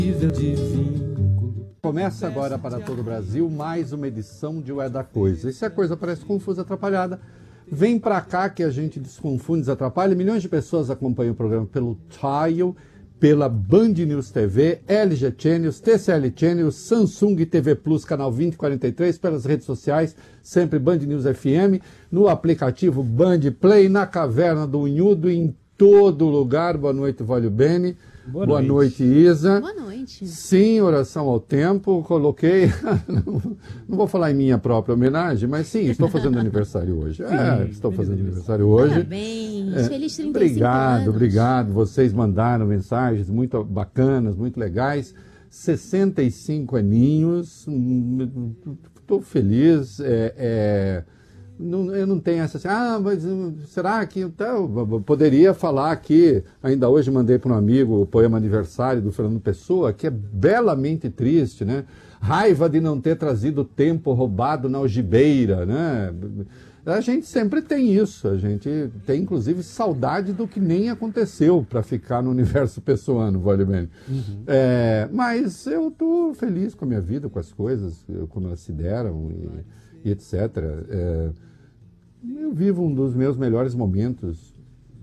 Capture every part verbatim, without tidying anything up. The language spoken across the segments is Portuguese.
de vínculo. Começa agora para todo o Brasil mais uma edição de O É da Coisa. E se a coisa parece confusa, atrapalhada, vem pra cá que a gente desconfunde, desatrapalha. Milhões de pessoas acompanham o programa pelo Tile, pela Band News T V, L G Channels, T C L Channels, Samsung T V Plus, canal vinte e quarenta e três, pelas redes sociais, sempre Band News F M, no aplicativo Band Play, na Caverna do Unhudo, em todo lugar. Boa noite, Vólio Bene. Boa, Boa noite. noite, Isa. Boa noite. Sim, oração ao tempo, coloquei, não vou falar em minha própria homenagem, mas sim, estou fazendo aniversário hoje. É, estou fazendo aniversário hoje. Parabéns, É, feliz trinta e cinco obrigado, anos. obrigado. Vocês mandaram mensagens muito bacanas, muito legais. sessenta e cinco aninhos, estou feliz. É, é, não, eu não tenho essa assim, ah, mas será que então, eu poderia falar aqui, ainda hoje mandei para um amigo o poema Aniversário do Fernando Pessoa, que é belamente triste, né? Raiva de não ter trazido tempo roubado na algibeira, né? A gente sempre tem isso, a gente tem inclusive saudade do que nem aconteceu para ficar no universo pessoano, vale bem. Uhum. É, mas eu estou feliz com a minha vida, com as coisas, como elas se deram e, e etcétera. É, eu vivo um dos meus melhores momentos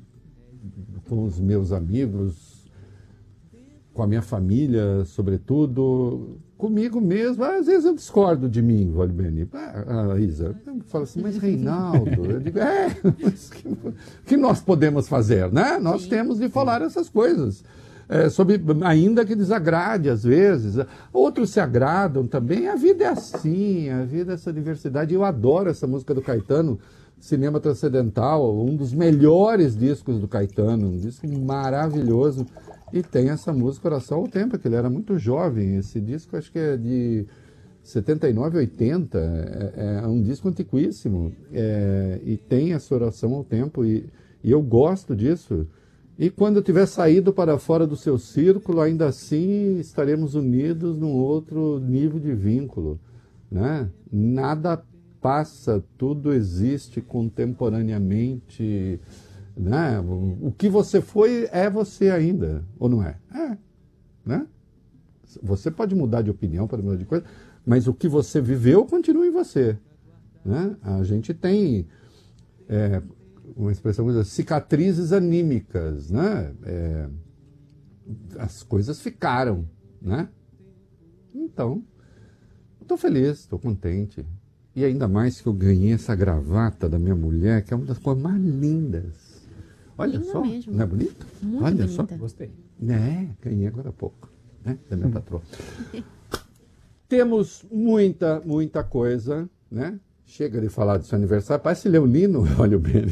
com os meus amigos, com a minha família, sobretudo, comigo mesmo. Às vezes eu discordo de mim, Vale Bene. Ah, a Isa fala assim, mas Reinaldo, eu digo, é, mas que, que nós podemos fazer, né? Nós sim, temos de falar sim. essas coisas. É, sobre, ainda que desagrade às vezes, outros se agradam também. A vida é assim, a vida é essa diversidade. Eu adoro essa música do Caetano, Cinema Transcendental, um dos melhores discos do Caetano, um disco maravilhoso. E tem essa música Oração ao Tempo, que ele era muito jovem. Esse disco acho que é de setenta e nove, oitenta, é, é um disco antiquíssimo. É, e tem essa Oração ao Tempo, e, e eu gosto disso. E quando eu tiver saído para fora do seu círculo, ainda assim estaremos unidos num outro nível de vínculo, né? Nada passa, tudo existe contemporaneamente, né? O que você foi é você ainda, ou não é? É, né? Você pode mudar de opinião, pode mudar de coisa, mas o que você viveu continua em você, né? A gente tem é, uma expressão, cicatrizes anímicas, né? É, as coisas ficaram, né? Então, estou feliz, estou contente. E ainda mais que eu ganhei essa gravata da minha mulher, que é uma das coisas mais lindas. Olha Linda só, mesmo. não é bonito? Muito Olha bonita. só. Gostei. É, ganhei agora há pouco, né? Da minha patroa. Temos muita, muita coisa, né? Chega de falar do seu aniversário, parece Leonino, olha o Bene.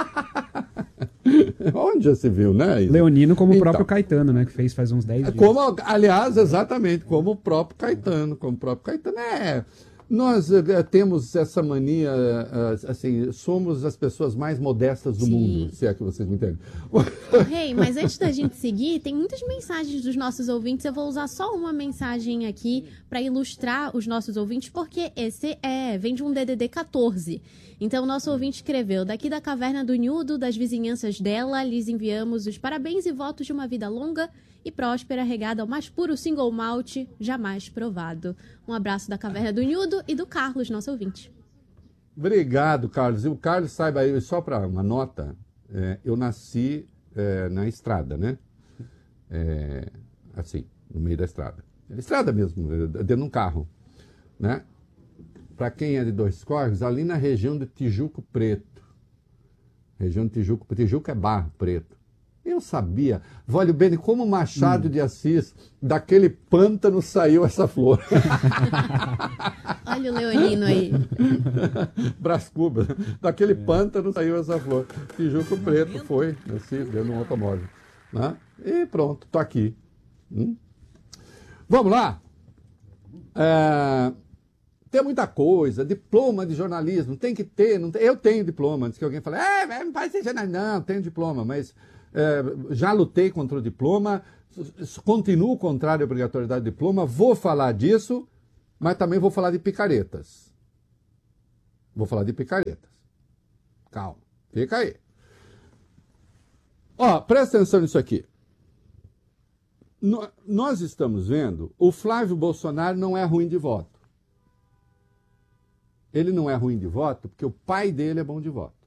Onde já se viu, né? Isa? Leonino como Então, o próprio Caetano, né? Que fez faz uns dez dias. como, aliás, exatamente, como o próprio Caetano, como o próprio Caetano. É, nós é, temos essa mania, é, assim, somos as pessoas mais modestas do Sim. mundo, se é que vocês me entendem. Ô, Rei, mas antes da gente seguir, tem muitas mensagens dos nossos ouvintes. Eu vou usar só uma mensagem aqui para ilustrar os nossos ouvintes, porque esse é vem de um D D D quatorze. Então, o nosso ouvinte escreveu: daqui da Caverna do Unhudo, das vizinhanças dela, lhes enviamos os parabéns e votos de uma vida longa e próspera, regada ao mais puro single malt jamais provado. Um abraço da Caverna do Unhudo e do Carlos, nosso ouvinte. Obrigado, Carlos. E o Carlos, saiba aí, só para uma nota, é, eu nasci é, na estrada, né? É, assim, no meio da estrada. Estrada mesmo, dentro de um carro, né? Para quem é de Dois Córregos, ali na região de Tijuco Preto. Região de Tijuco, Tijuco é Barro Preto. Eu sabia, Vólio Bene, como Machado hum. de Assis, daquele pântano saiu essa flor. Olha o Leonino aí. Brás Cubas, daquele pântano saiu essa flor. Tijuco Preto foi, nasci dentro de um automóvel. Né? E pronto, tô aqui. Hum? Vamos lá? É... Tem muita coisa, diploma de jornalismo, tem que ter, não tem, eu tenho diploma, antes que alguém fale, é, não faz jornalismo, não, tenho diploma, mas é, já lutei contra o diploma, continuo contrário à obrigatoriedade do diploma, vou falar disso, mas também vou falar de picaretas. Vou falar de picaretas. Calma, fica aí. Ó, presta atenção nisso aqui. no, nós estamos vendo, o Flávio Bolsonaro não é ruim de voto. Ele não é ruim de voto porque o pai dele é bom de voto.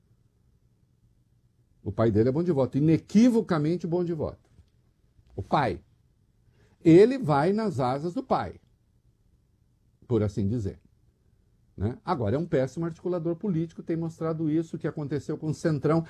O pai dele é bom de voto, inequivocamente bom de voto. O pai. Ele vai nas asas do pai, por assim dizer. Né? Agora, é um péssimo articulador político, tem mostrado isso, o que aconteceu com o Centrão.